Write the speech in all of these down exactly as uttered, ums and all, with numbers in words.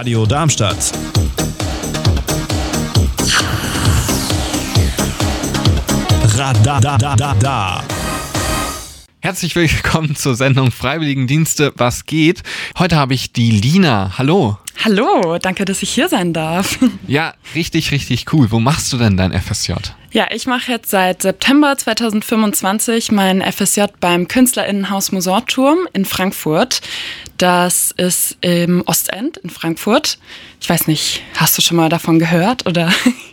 Radio Darmstadt. Radadadada. Herzlich willkommen zur Sendung Freiwilligendienste, was geht? Heute habe ich die Lina. Hallo. Hallo, danke, dass ich hier sein darf. Ja, richtig, richtig cool. Wo machst du denn dein F S J? Ja, ich mache jetzt seit September zweitausendfünfundzwanzig mein F S J beim Künstlerinnenhaus Mosorturm in Frankfurt. Das ist im Ostend in Frankfurt. Ich weiß nicht, hast du schon mal davon gehört, oder?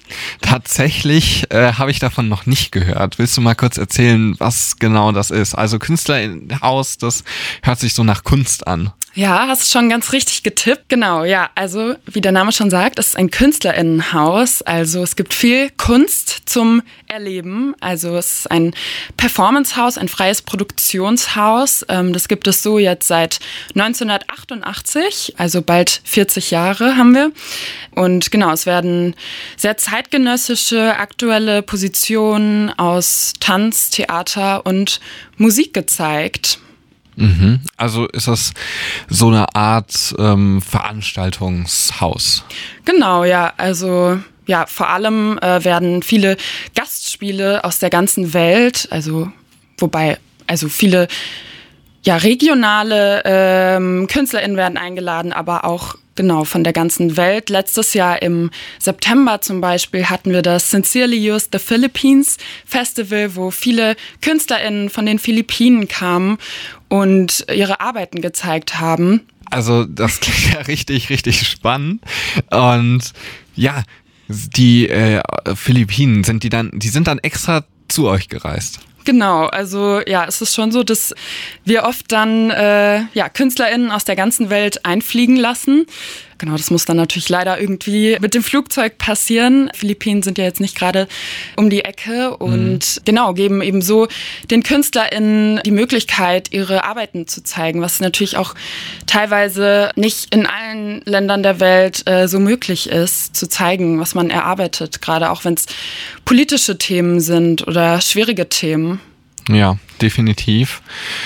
Tatsächlich äh, habe ich davon noch nicht gehört. Willst du mal kurz erzählen, was genau das ist? Also Künstlerinnenhaus, das hört sich so nach Kunst an. Ja, hast du schon ganz richtig getippt. Genau, ja, also wie der Name schon sagt, es ist ein Künstlerinnenhaus. Also es gibt viel Kunst zum Erleben. Also es ist ein Performancehaus, ein freies Produktionshaus. Das gibt es so jetzt seit neunzehnhundertachtundachtzig, also bald vierzig Jahre haben wir. Und genau, es werden sehr zeitgenössische, aktuelle Positionen aus Tanz, Theater und Musik gezeigt. Mhm. Also ist das so eine Art ähm, Veranstaltungshaus? Genau, ja. Also ja, vor allem äh, werden viele Gastspiele aus der ganzen Welt, also wobei, also viele ja, regionale ähm, KünstlerInnen werden eingeladen, aber auch genau von der ganzen Welt. Letztes Jahr im September zum Beispiel hatten wir das Sincerely Used the Philippines Festival, wo viele KünstlerInnen von den Philippinen kamen und ihre Arbeiten gezeigt haben. Also das klingt ja richtig, richtig spannend. Und ja, die äh, Philippinen, sind die dann, die sind dann extra zu euch gereist? Genau, also ja, es ist schon so, dass wir oft dann äh, ja, KünstlerInnen aus der ganzen Welt einfliegen lassen. Genau, das muss dann natürlich leider irgendwie mit dem Flugzeug passieren. Philippinen sind ja jetzt nicht gerade um die Ecke und mhm. genau, geben eben so den KünstlerInnen die Möglichkeit, ihre Arbeiten zu zeigen, was natürlich auch teilweise nicht in allen Ländern der Welt äh, so möglich ist, zu zeigen, was man erarbeitet, gerade auch wenn es politische Themen sind oder schwierige Themen. Ja, definitiv.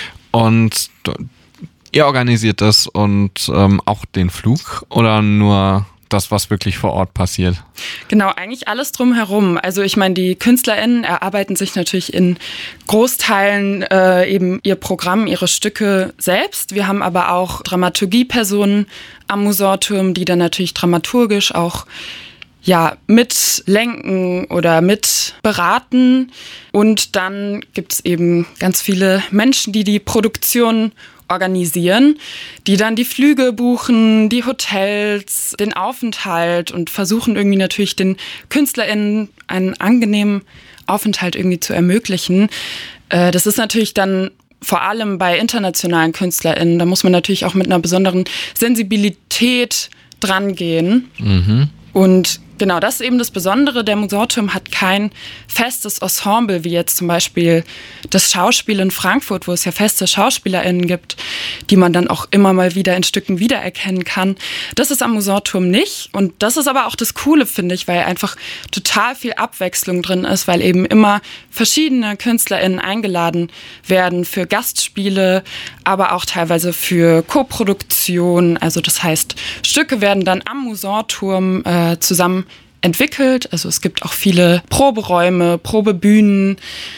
Und ihr organisiert das und ähm, auch den Flug oder nur das, was wirklich vor Ort passiert? Genau, eigentlich alles drumherum. Also ich meine, die KünstlerInnen erarbeiten sich natürlich in Großteilen äh, eben ihr Programm, ihre Stücke selbst. Wir haben aber auch Dramaturgiepersonen am Mosorturm, die dann natürlich dramaturgisch auch ja, mitlenken oder mit beraten. Und dann gibt es eben ganz viele Menschen, die die Produktion organisieren, die dann die Flüge buchen, die Hotels, den Aufenthalt und versuchen irgendwie natürlich den KünstlerInnen einen angenehmen Aufenthalt irgendwie zu ermöglichen. Äh, das ist natürlich dann vor allem bei internationalen KünstlerInnen, da muss man natürlich auch mit einer besonderen Sensibilität drangehen. Mhm. Und genau, das ist eben das Besondere. Der Mosorturm hat kein festes Ensemble, wie jetzt zum Beispiel das Schauspiel in Frankfurt, wo es ja feste SchauspielerInnen gibt, die man dann auch immer mal wieder in Stücken wiedererkennen kann. Das ist am Mosorturm nicht. Und das ist aber auch das Coole, finde ich, weil einfach total viel Abwechslung drin ist, weil eben immer verschiedene KünstlerInnen eingeladen werden für Gastspiele, aber auch teilweise für Koproduktion. Also das heißt, Stücke werden dann am Mosorturm äh, zusammen entwickelt. Also es gibt auch viele Proberäume, Probebühnen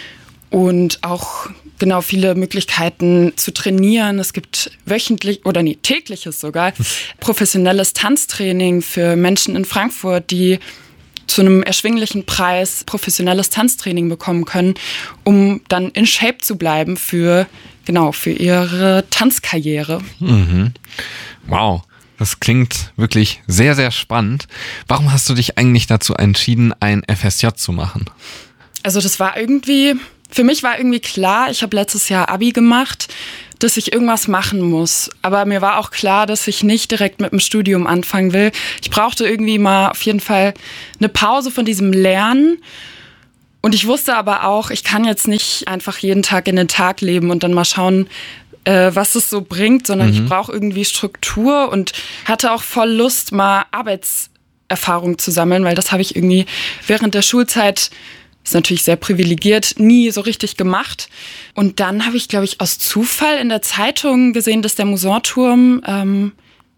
und auch genau viele Möglichkeiten zu trainieren. Es gibt wöchentlich oder nee, tägliches sogar professionelles Tanztraining für Menschen in Frankfurt, die zu einem erschwinglichen Preis professionelles Tanztraining bekommen können, um dann in Shape zu bleiben für genau für ihre Tanzkarriere. Mhm. Wow. Das klingt wirklich sehr, sehr spannend. Warum hast du dich eigentlich dazu entschieden, ein F S J zu machen? Also das war irgendwie, für mich war irgendwie klar, ich habe letztes Jahr Abi gemacht, dass ich irgendwas machen muss. Aber mir war auch klar, dass ich nicht direkt mit dem Studium anfangen will. Ich brauchte irgendwie mal auf jeden Fall eine Pause von diesem Lernen. Und ich wusste aber auch, ich kann jetzt nicht einfach jeden Tag in den Tag leben und dann mal schauen, was es so bringt, sondern mhm. ich brauche irgendwie Struktur und hatte auch voll Lust, mal Arbeitserfahrung zu sammeln, weil das habe ich irgendwie während der Schulzeit, ist natürlich sehr privilegiert, nie so richtig gemacht. Und dann habe ich, glaube ich, aus Zufall in der Zeitung gesehen, dass der Mosorturm ähm,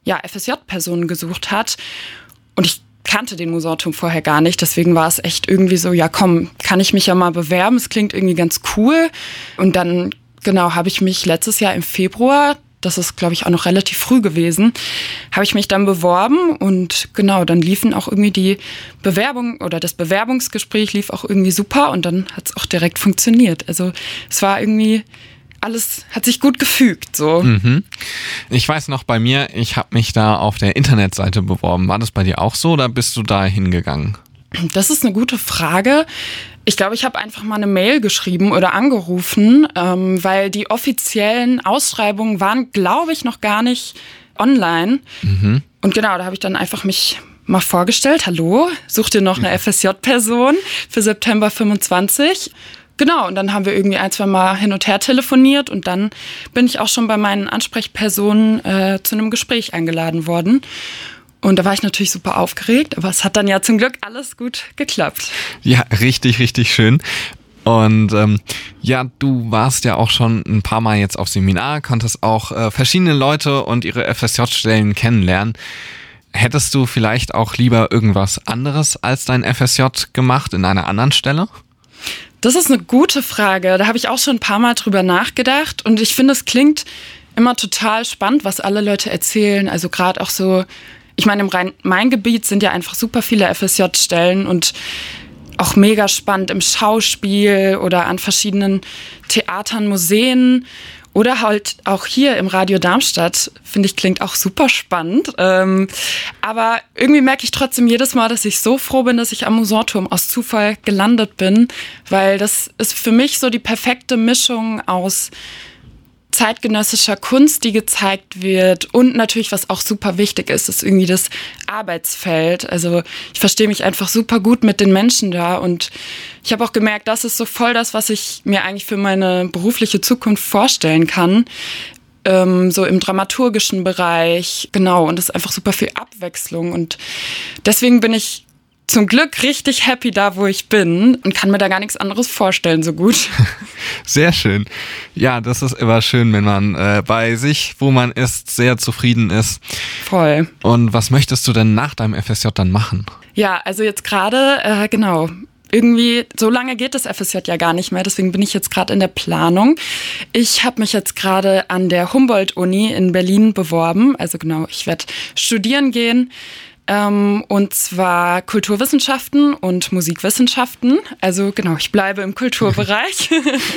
ja, F S J-Personen gesucht hat. Und ich kannte den Musorturm vorher gar nicht, deswegen war es echt irgendwie so, ja komm, kann ich mich ja mal bewerben, es klingt irgendwie ganz cool. Und dann, genau, habe ich mich letztes Jahr im Februar, das ist, glaube ich, auch noch relativ früh gewesen, habe ich mich dann beworben und genau, dann liefen auch irgendwie die Bewerbung oder das Bewerbungsgespräch lief auch irgendwie super und dann hat es auch direkt funktioniert. Also es war irgendwie, alles hat sich gut gefügt, so. Mhm. Ich weiß noch bei mir, ich habe mich da auf der Internetseite beworben. War das bei dir auch so oder bist du da hingegangen? Das ist eine gute Frage. Ich glaube, ich habe einfach mal eine Mail geschrieben oder angerufen, ähm, weil die offiziellen Ausschreibungen waren, glaube ich, noch gar nicht online. Mhm. Und genau, da habe ich dann einfach mich mal vorgestellt. Hallo, sucht ihr noch eine F S J-Person für September fünfundzwanzig? Genau, und dann haben wir irgendwie ein, zwei Mal hin und her telefoniert und dann bin ich auch schon bei meinen Ansprechpersonen äh, zu einem Gespräch eingeladen worden. Und da war ich natürlich super aufgeregt, aber es hat dann ja zum Glück alles gut geklappt. Ja, richtig, richtig schön. Und ähm, ja, du warst ja auch schon ein paar Mal jetzt auf Seminar, konntest auch äh, verschiedene Leute und ihre F S J-Stellen kennenlernen. Hättest du vielleicht auch lieber irgendwas anderes als dein F S J gemacht in einer anderen Stelle? Das ist eine gute Frage. Da habe ich auch schon ein paar Mal drüber nachgedacht. Und ich finde, es klingt immer total spannend, was alle Leute erzählen. Also gerade auch so, ich meine, im Rhein-Main-Gebiet sind ja einfach super viele F S J-Stellen und auch mega spannend im Schauspiel oder an verschiedenen Theatern, Museen. Oder halt auch hier im Radio Darmstadt, finde ich, klingt auch super spannend. Ähm, aber irgendwie merke ich trotzdem jedes Mal, dass ich so froh bin, dass ich am Musorturm aus Zufall gelandet bin. Weil das ist für mich so die perfekte Mischung aus zeitgenössischer Kunst, die gezeigt wird und natürlich, was auch super wichtig ist, ist irgendwie das Arbeitsfeld. Also ich verstehe mich einfach super gut mit den Menschen da und ich habe auch gemerkt, das ist so voll das, was ich mir eigentlich für meine berufliche Zukunft vorstellen kann. Ähm, so im dramaturgischen Bereich, genau, und das ist einfach super viel Abwechslung und deswegen bin ich zum Glück richtig happy da, wo ich bin und kann mir da gar nichts anderes vorstellen, so gut. Sehr schön. Ja, das ist immer schön, wenn man äh, bei sich, wo man ist, sehr zufrieden ist. Voll. Und was möchtest du denn nach deinem F S J dann machen? Ja, also jetzt gerade, äh, genau, irgendwie, so lange geht das F S J ja gar nicht mehr, deswegen bin ich jetzt gerade in der Planung. Ich habe mich jetzt gerade an der Humboldt-Uni in Berlin beworben, also genau, ich werde studieren gehen. Ähm, und zwar Kulturwissenschaften und Musikwissenschaften. Also genau, ich bleibe im Kulturbereich.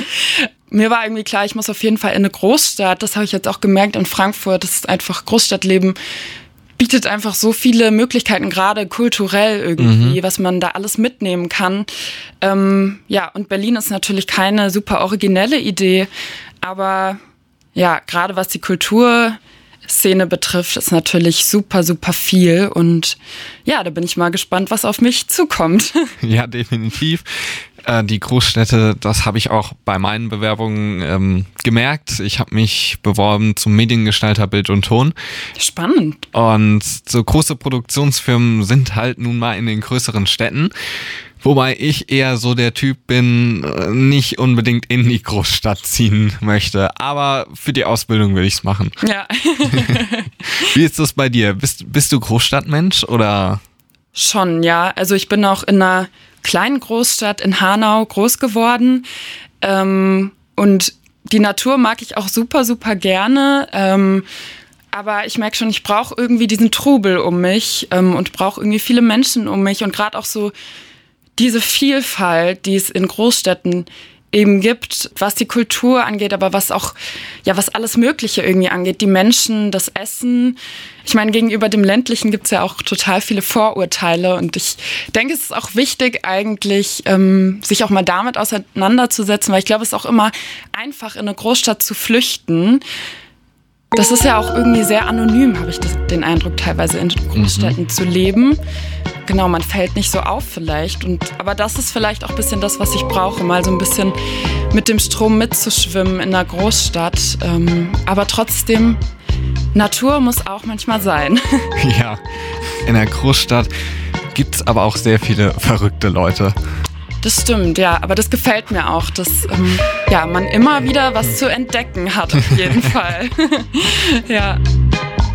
Mir war irgendwie klar, ich muss auf jeden Fall in eine Großstadt. Das habe ich jetzt auch gemerkt in Frankfurt. Das ist einfach, Großstadtleben bietet einfach so viele Möglichkeiten, gerade kulturell irgendwie, mhm. was man da alles mitnehmen kann. Ähm, ja, und Berlin ist natürlich keine super originelle Idee. Aber ja, gerade was die Kultur Szene betrifft, ist natürlich super, super viel und ja, da bin ich mal gespannt, was auf mich zukommt. Ja, definitiv. Äh, die Großstädte, das habe ich auch bei meinen Bewerbungen ähm, gemerkt. Ich habe mich beworben zum Mediengestalter Bild und Ton. Spannend. Und so große Produktionsfirmen sind halt nun mal in den größeren Städten. Wobei ich eher so der Typ bin, nicht unbedingt in die Großstadt ziehen möchte. Aber für die Ausbildung will ich es machen. Ja. Wie ist das bei dir? Bist, bist du Großstadtmensch oder? Schon, ja. Also ich bin auch in einer kleinen Großstadt in Hanau groß geworden. Ähm, und die Natur mag ich auch super, super gerne. Ähm, aber ich merke schon, ich brauche irgendwie diesen Trubel um mich ähm, und brauche irgendwie viele Menschen um mich. Und gerade auch so diese Vielfalt, die es in Großstädten eben gibt, was die Kultur angeht, aber was auch, ja, was alles Mögliche irgendwie angeht, die Menschen, das Essen. Ich meine, gegenüber dem Ländlichen gibt es ja auch total viele Vorurteile und ich denke, es ist auch wichtig eigentlich, ähm, sich auch mal damit auseinanderzusetzen, weil ich glaube, es ist auch immer einfach, in eine Großstadt zu flüchten. Das ist ja auch irgendwie sehr anonym, habe ich das, den Eindruck, teilweise in Großstädten mhm. zu leben. Genau, man fällt nicht so auf vielleicht. Und, aber das ist vielleicht auch ein bisschen das, was ich brauche, mal so ein bisschen mit dem Strom mitzuschwimmen in einer Großstadt. Ähm, aber trotzdem, Natur muss auch manchmal sein. Ja, in der Großstadt gibt es aber auch sehr viele verrückte Leute. Das stimmt, ja, aber das gefällt mir auch, dass ähm, ja, man immer wieder was zu entdecken hat, auf jeden Fall. Ja.